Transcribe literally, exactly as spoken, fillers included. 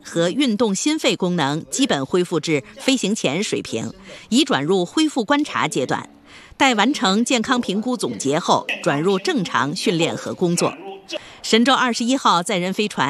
和运动心肺功能基本恢复至飞行前水平，已转入恢复观察阶段。待完成健康评估总结后，转入正常训练和工作。神舟二十一号载人飞船